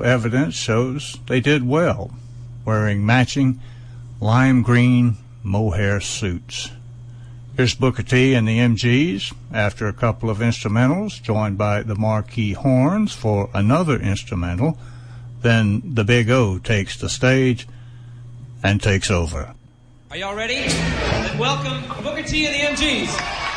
circumstantial evidence shows they did well, wearing matching lime green mohair suits. Here's Booker T and the MGs after a couple of instrumentals, joined by the Marquee Horns for another instrumental. Then the Big O takes the stage and takes over. Are y'all ready? Then welcome Booker T and the MGs.